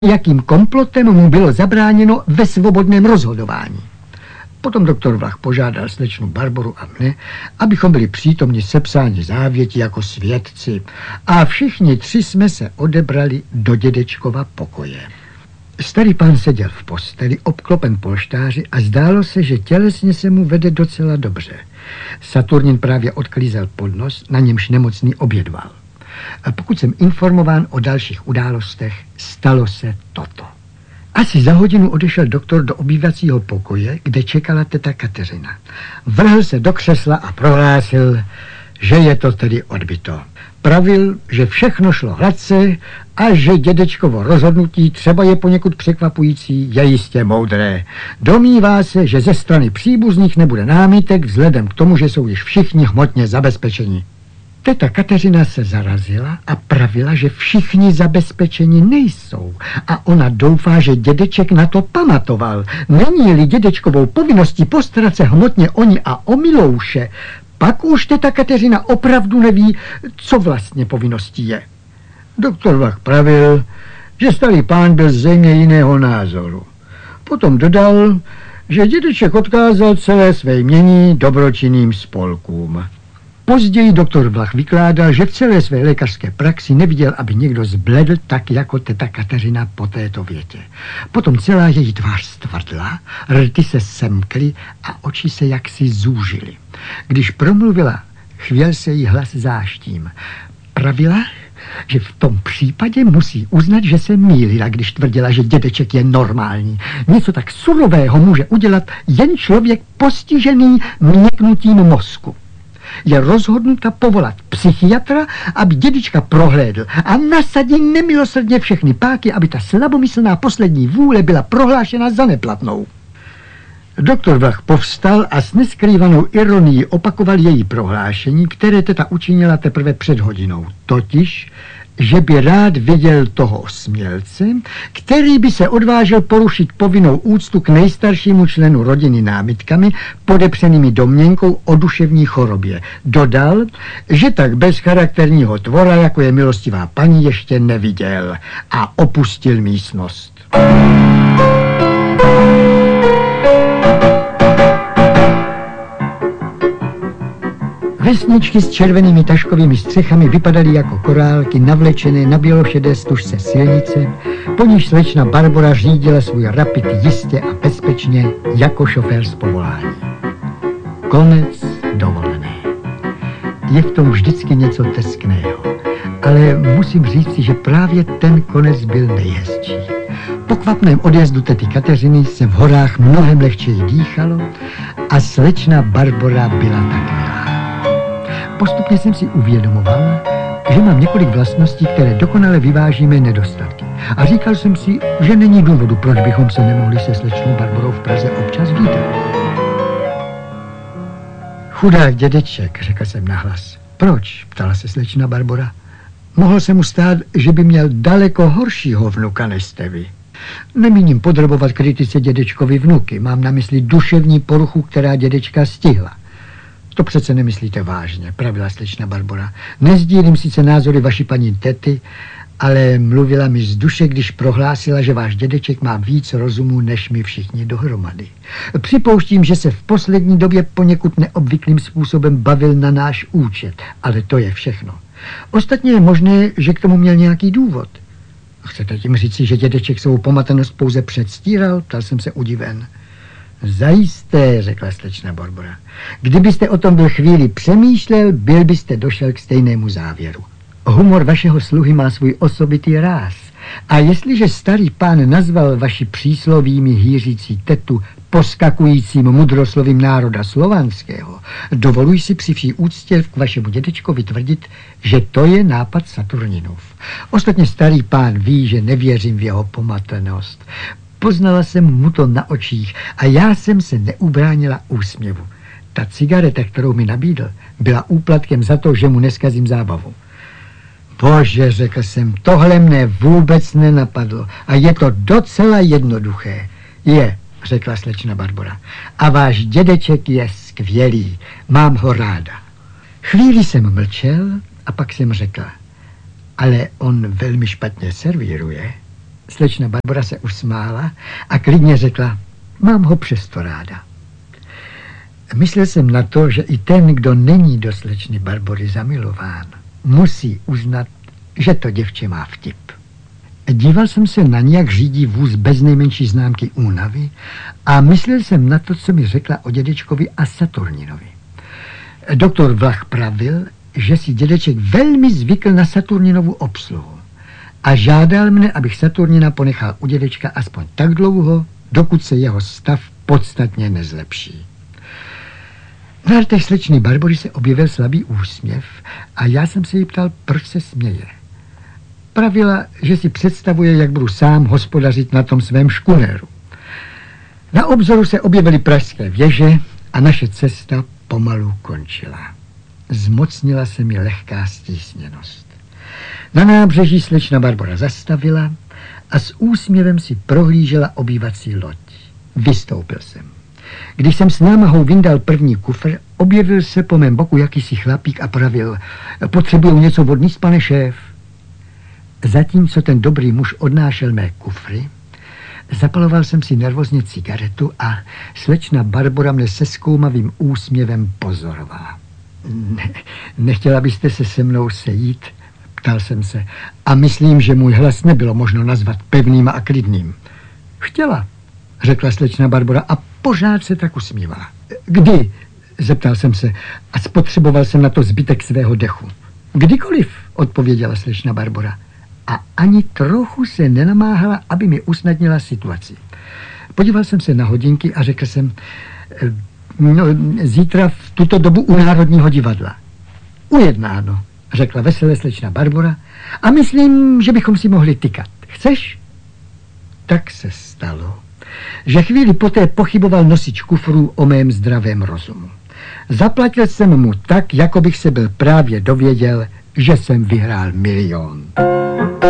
jakým komplotem mu bylo zabráněno ve svobodném rozhodování. Potom doktor Vlach požádal slečnu Barboru a mne, abychom byli přítomni sepsání závěti jako svědci, a všichni tři jsme se odebrali do dědečkova pokoje. Starý pán seděl v posteli, obklopen polštáři, a zdálo se, že tělesně se mu vede docela dobře. Saturnin právě odklízel podnos, na němž nemocný obědval. A pokud jsem informován o dalších událostech, stalo se toto. Asi za hodinu odešel doktor do obývacího pokoje, kde čekala teta Kateřina. Vrhl se do křesla a prohlásil, že je to tedy odbyto. Pravil, že všechno šlo hladce a že dědečkovo rozhodnutí, třeba je poněkud překvapující, je jistě moudré. Domnívá se, že ze strany příbuzných nebude námitek vzhledem k tomu, že jsou již všichni hmotně zabezpečeni. Teta Kateřina se zarazila a pravila, že všichni zabezpečeni nejsou a ona doufá, že dědeček na to pamatoval. Není-li dědečkovou povinností postarat se hmotně o ní a o Milouše, pak už teta Kateřina opravdu neví, co vlastně povinností je. Doktor Vlach pravil, že starý pán byl zřejmě jiného názoru. Potom dodal, že dědeček odkázal celé své jmění dobročinným spolkům. Později doktor Vlach vykládal, že v celé své lékařské praxi neviděl, aby někdo zbledl tak jako teta Kateřina po této větě. Potom celá její tvář stvrdla, rty se semkly a oči se jaksi zúžily. Když promluvila, chvěl se jí hlas záštím. Pravila, že v tom případě musí uznat, že se mýlila, když tvrdila, že dědeček je normální. Něco tak surového může udělat jen člověk postižený měknutím mozku. Je rozhodnuta povolat psychiatra, aby dědečka prohlédl a nasadí nemilosrdně všechny páky, aby ta slabomyslná poslední vůle byla prohlášena za neplatnou. Doktor Vlach povstal a s neskrývanou ironií opakoval její prohlášení, které teta učinila teprve před hodinou. Totiž, že by rád viděl toho smělce, který by se odvážil porušit povinnou úctu k nejstaršímu členu rodiny námitkami podepřenými domněnkou o duševní chorobě. Dodal, že tak bezcharakterního tvora, jako je milostivá paní, ještě neviděl, a opustil místnost. Vesničky s červenými taškovými střechami vypadaly jako korálky navlečené na bělošedé stužce silnice, po níž slečna Barbora řídila svůj rapid jistě a bezpečně jako šofér z povolání. Konec dovolené. Je v tom vždycky něco teskného, ale musím říci, že právě ten konec byl nejhezčí. Po kvapném odjezdu tety Kateřiny se v horách mnohem lehčeji dýchalo a slečna Barbora byla tak milá. Postupně jsem si uvědomoval, že mám několik vlastností, které dokonale vyváží mé nedostatky. A říkal jsem si, že není důvodu, proč bychom se nemohli se slečnou Barborou v Praze občas vítat. Chudák dědeček, řekl jsem nahlas. Proč? Ptala se slečna Barbora. Mohl se mu stát, že by měl daleko horšího vnuka než jste vy. Nemíním podrobovat kritice dědečkovi vnuky, mám na mysli duševní poruchu, která dědečka stihla. To přece nemyslíte vážně, pravila slečna Barbora. Nezdílím sice názory vaší paní tety, ale mluvila mi z duše, když prohlásila, že váš dědeček má víc rozumu než my všichni dohromady. Připouštím, že se v poslední době poněkud neobvyklým způsobem bavil na náš účet, ale to je všechno. Ostatně je možné, že k tomu měl nějaký důvod. Chcete tím říci, že dědeček svou pomatenost pouze předstíral? Ptal jsem se udiven. Zajisté, řekla slečna Barbora. Kdybyste o tom byl chvíli přemýšlel, byl byste došel k stejnému závěru. Humor vašeho sluhy má svůj osobitý ráz. A jestliže starý pán nazval vaši příslovími hýřící tetu poskakujícím mudroslovím národa slovanského, dovoluji si při vší úctě k vašemu dědečkovi tvrdit, že to je nápad Saturninův. Ostatně starý pán ví, že nevěřím v jeho pomatenost. Poznala jsem mu to na očích a já jsem se neubránila úsměvu. Ta cigareta, kterou mi nabídl, byla úplatkem za to, že mu neskazím zábavu. Bože, řekl jsem, tohle mne vůbec nenapadlo a je to docela jednoduché. Je, řekla slečna Barbora. A váš dědeček je skvělý, mám ho ráda. Chvíli jsem mlčel a pak jsem řekla, ale on velmi špatně servíruje. Slečna Barbora se usmála a klidně řekla, mám ho přesto ráda. Myslel jsem na to, že i ten, kdo není do slečny Barbory zamilován, musí uznat, že to děvče má vtip. Díval jsem se na ní, jak řídí vůz bez nejmenší známky únavy a myslel jsem na to, co mi řekla o dědečkovi a Saturninovi. Doktor Vlach pravil, že si dědeček velmi zvykl na Saturninovu obsluhu a žádal mne, abych Saturnina ponechal u dědečka aspoň tak dlouho, dokud se jeho stav podstatně nezlepší. Na rtech slečny Barbory se objevil slabý úsměv a já jsem se jí ptal, proč se směje. Pravila, že si představuje, jak budu sám hospodařit na tom svém škunéru. Na obzoru se objevily pražské věže a naše cesta pomalu končila. Zmocnila se mi lehká stísněnost. Na nábřeží slečna Barbora zastavila a s úsměvem si prohlížela obývací loď. Vystoupil jsem. Když jsem s námahou vyndal první kufr, objevil se po mém boku jakýsi chlapík a pravil, potřebuju něco odníst, pane šéf. Zatímco ten dobrý muž odnášel mé kufry, zapaloval jsem si nervózně cigaretu a slečna Barbora mne se zkoumavým úsměvem pozorovala. Nechtěla byste se se mnou sejít? Ptal jsem se a myslím, že můj hlas nebylo možno nazvat pevným a klidným. Chtěla, řekla slečna Barbora a pořád se tak usmívala. Kdy? Zeptal jsem se a spotřeboval jsem na to zbytek svého dechu. Kdykoliv, odpověděla slečna Barbora. A ani trochu se nenamáhala, aby mi usnadnila situaci. Podíval jsem se na hodinky a řekl jsem, zítra v tuto dobu u Národního divadla. Ujednáno, řekla veselé slečna Barbora a myslím, že bychom si mohli tykat. Chceš? Tak se stalo, že chvíli poté pochyboval nosič kufrů o mém zdravém rozumu. Zaplatil jsem mu tak, jako bych se byl právě dověděl, že jsem vyhrál 1 000 000.